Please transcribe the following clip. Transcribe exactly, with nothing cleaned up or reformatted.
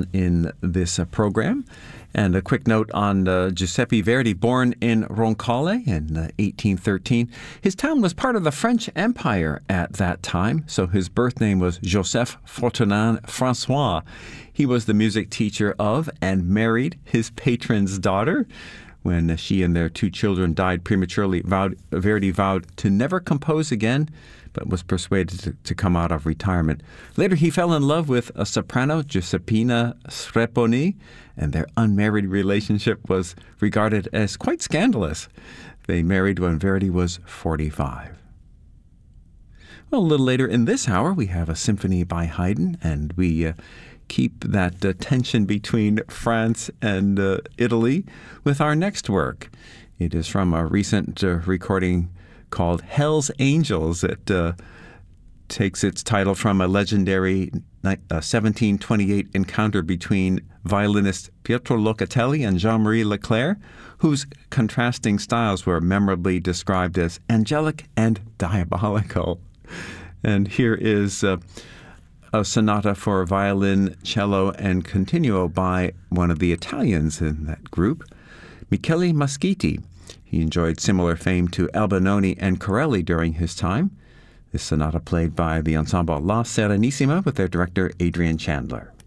on in this uh, program. And a quick note on uh, Giuseppe Verdi, born in Roncole in uh, eighteen thirteen. His town was part of the French Empire at that time, so his birth name was Joseph Fortunan Francois. He was the music teacher of and married his patron's daughter. When she and their two children died prematurely, vowed, Verdi vowed to never compose again, but was persuaded to, to come out of retirement. Later, he fell in love with a soprano, Giuseppina Strepponi, and their unmarried relationship was regarded as quite scandalous. They married when Verdi was forty-five. Well, a little later in this hour, we have a symphony by Haydn, and we uh, keep that uh, tension between France and uh, Italy with our next work. It is from a recent uh, recording called Hell's Angels. It uh, takes its title from a legendary uh, seventeen twenty-eight encounter between violinist Pietro Locatelli and Jean-Marie Leclerc, whose contrasting styles were memorably described as angelic and diabolical. And here is uh, a sonata for violin, cello, and continuo by one of the Italians in that group, Michele Mascitti. He enjoyed similar fame to Albinoni and Corelli during his time. This sonata played by the ensemble La Serenissima with their director Adrian Chandler.